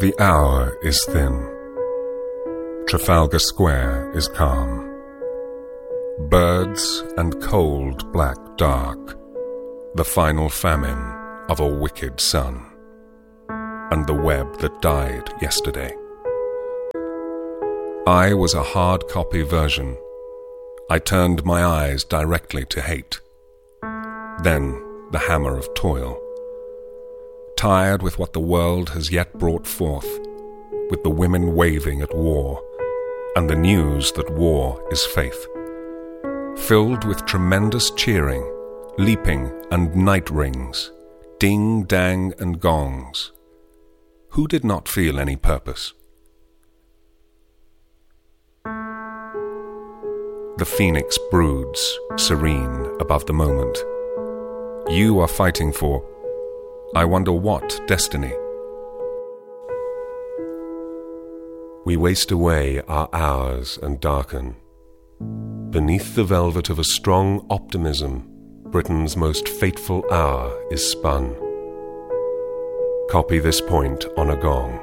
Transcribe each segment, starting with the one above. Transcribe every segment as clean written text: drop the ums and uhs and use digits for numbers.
The hour is thin. Trafalgar Square is calm. Birds and cold black dark, the final famine of a wicked sun, and the web that died yesterday. I was a hard copy version. I turned my eyes directly to hate. Then the hammer of toil. Tired with what the world has yet brought forth, with the women waving at war, and the news that war is faith. Filled with tremendous cheering, leaping and night rings, ding, dang and gongs. Who did not feel any purpose? The phoenix broods, serene above the moment. You are fighting for, I wonder what destiny? We waste away our hours and darken. Beneath the velvet of a strong optimism, Britain's most fateful hour is spun. Copy this point on a gong.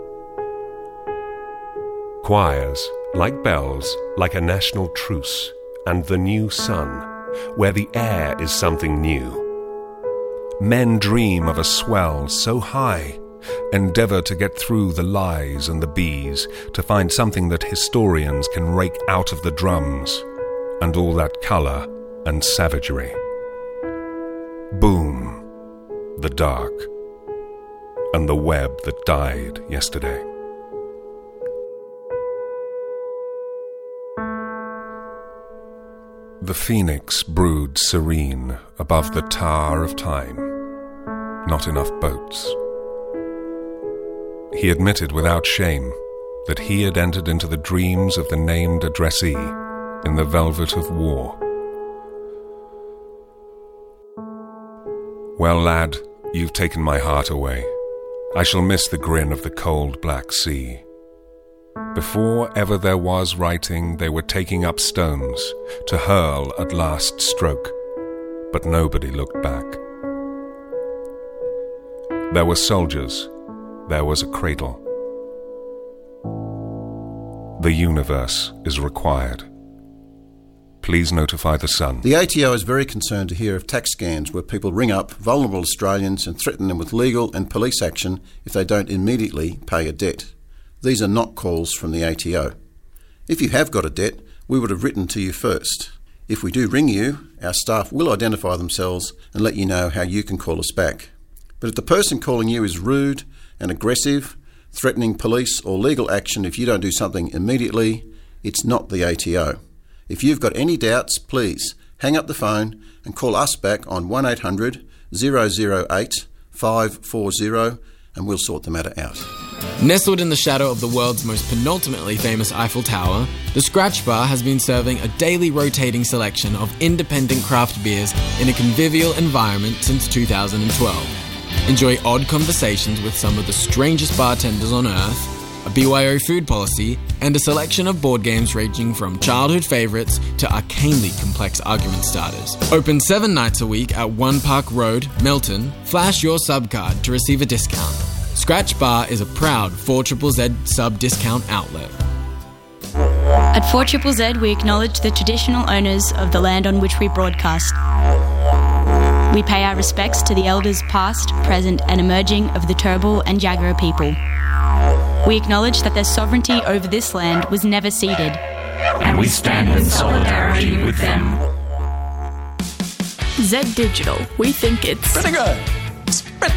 Choirs, like bells, like a national truce, and the new sun, where the air is something new. Men dream of a swell so high, endeavour to get through the lies and the bees, to find something that historians can rake out of the drums, and all that colour and savagery. Boom, the dark, and the web that died yesterday. The phoenix broods serene above the tower of time. Not enough boats. He admitted without shame that he had entered into the dreams of the named addressee in the velvet of war. Well, lad, you've taken my heart away. I shall miss the grin of the cold black sea. Before ever there was writing, they were taking up stones to hurl at last stroke, but nobody looked back. There were soldiers, there was a cradle. The universe is required. Please notify the Sun. The ATO is very concerned to hear of tax scams where people ring up vulnerable Australians and threaten them with legal and police action if they don't immediately pay a debt. These are not calls from the ATO. If you have got a debt, we would have written to you first. If we do ring you, our staff will identify themselves and let you know how you can call us back. But if the person calling you is rude and aggressive, threatening police or legal action if you don't do something immediately, it's not the ATO. If you've got any doubts, please hang up the phone and call us back on 1800 008 540 and we'll sort the matter out. Nestled in the shadow of the world's most penultimately famous Eiffel Tower, the Scratch Bar has been serving a daily rotating selection of independent craft beers in a convivial environment since 2012. Enjoy odd conversations with some of the strangest bartenders on earth, a BYO food policy, and a selection of board games ranging from childhood favourites to arcanely complex argument starters. Open 7 nights a week at One Park Road, Melton. Flash your sub card to receive a discount. Scratch Bar is a proud 4ZZZ sub discount outlet. At 4ZZZ, we acknowledge the traditional owners of the land on which we broadcast. We pay our respects to the elders past, present and emerging of the Turrbal and Jagera people. We acknowledge that their sovereignty over this land was never ceded. And we stand in solidarity with them. Z Digital. We think it's... Pretty good.